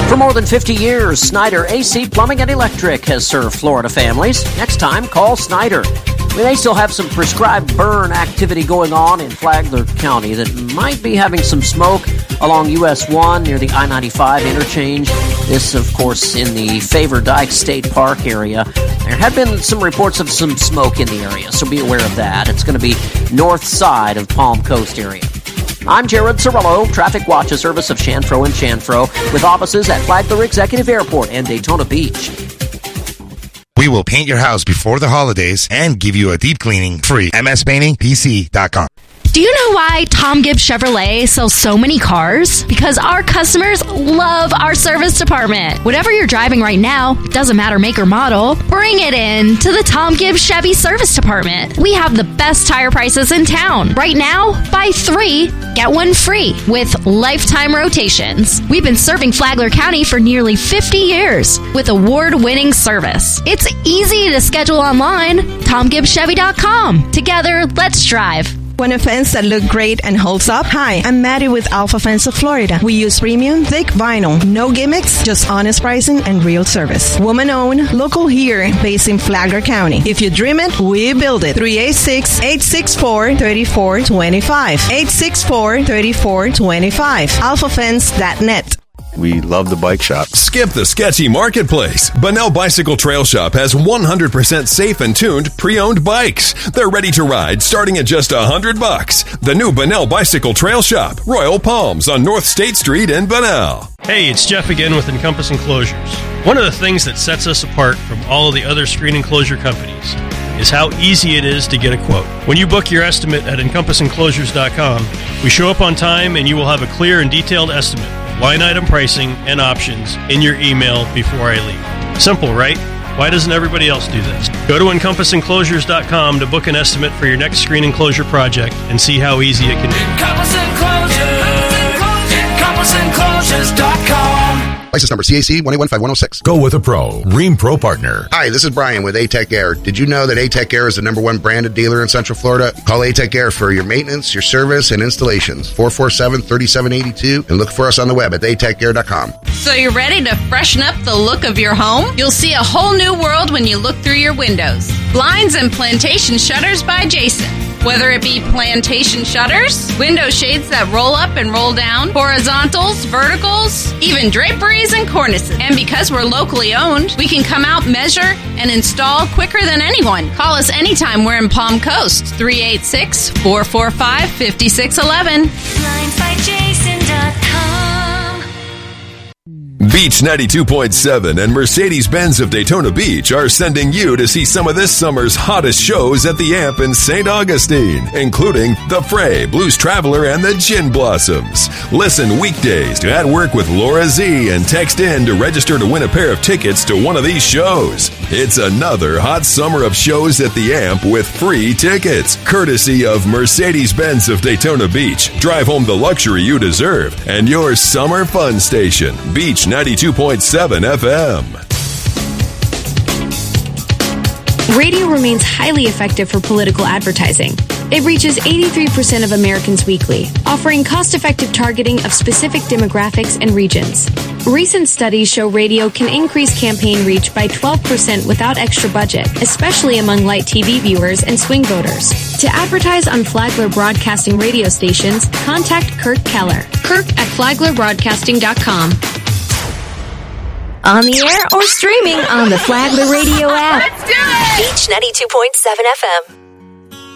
For more than 50 years, Snyder AC Plumbing and Electric has served Florida families. Next time, call Snyder. We may still have some prescribed burn activity going on in Flagler County that might be having some smoke along US 1 near the I-95 interchange. This, of course, in the Favor Dyke State Park area. There have been some reports of some smoke in the area, so be aware of that. It's going to be north side of Palm Coast area. I'm Jared Cirillo, Traffic Watch, a service of Chanfro & Chanfro, with offices at Flagler Executive Airport and Daytona Beach. We will paint your house before the holidays and give you a deep cleaning free. MSPaintingPC.com. Do you know why Tom Gibbs Chevrolet sells so many cars? Because our customers love our service department. Whatever you're driving right now, doesn't matter make or model, bring it in to the Tom Gibbs Chevy Service Department. We have the best tire prices in town. Right now, buy 3, get 1 free with lifetime rotations. We've been serving Flagler County for nearly 50 years with award-winning service. It's easy to schedule online. TomGibbsChevy.com. Together, let's drive. Want a fence that look great and holds up? Hi, I'm Maddie with Alpha Fence of Florida. We use premium, thick vinyl. No gimmicks, just honest pricing and real service. Woman-owned, local here, based in Flagler County. If you dream it, we build it. 386-864-3425. 864-3425. AlphaFence.net. We love the bike shop. Skip the sketchy marketplace. Bunnell Bicycle Trail Shop has 100% safe and tuned pre-owned bikes. They're ready to ride starting at just $100. The new Bunnell Bicycle Trail Shop, Royal Palms on North State Street in Bunnell. Hey, it's Jeff again with Encompass Enclosures. One of the things that sets us apart from all of the other screen enclosure companies is how easy it is to get a quote. When you book your estimate at EncompassEnclosures.com, we show up on time and you will have a clear and detailed estimate, line item pricing, and options in your email before I leave. Simple, right? Why doesn't everybody else do this? Go to EncompassEnclosures.com to book an estimate for your next screen enclosure project and see how easy it can be. Encompass Enclosures. EncompassEnclosures.com. License number CAC 1815106. Go with a pro. Rheem Pro Partner. Hi, this is Brian with A-Tech Air. Did you know that A-Tech Air is the #1 branded dealer in Central Florida? Call A-Tech Air for your maintenance, your service, and installations. 447-3782, and look for us on the web at atechair.com. So you're ready to freshen up the look of your home? You'll see a whole new world when you look through your windows. Blinds and Plantation Shutters by Jason. Whether it be plantation shutters, window shades that roll up and roll down, horizontals, verticals, even draperies and cornices. And because we're locally owned, we can come out, measure, and install quicker than anyone. Call us anytime we're in Palm Coast. 386-445-5611. BlindsByJason.com. Beach 92.7 and Mercedes-Benz of Daytona Beach are sending you to see some of this summer's hottest shows at the Amp in St. Augustine, including The Fray, Blues Traveler, and the Gin Blossoms. Listen weekdays to At Work with Laura Z and text in to register to win a pair of tickets to one of these shows. It's another hot summer of shows at the Amp with free tickets, courtesy of Mercedes-Benz of Daytona Beach. Drive home the luxury you deserve and your summer fun station, Beach 92.7 FM. Radio remains highly effective for political advertising. It reaches 83% of Americans weekly, offering cost-effective targeting of specific demographics and regions. Recent studies show radio can increase campaign reach by 12% without extra budget, especially among light TV viewers and swing voters. To advertise on Flagler Broadcasting radio stations, contact Kirk Keller. Kirk@FlaglerBroadcasting.com. On the air or streaming on the Flagler Radio app. Let's do it! Beach 92.7 FM.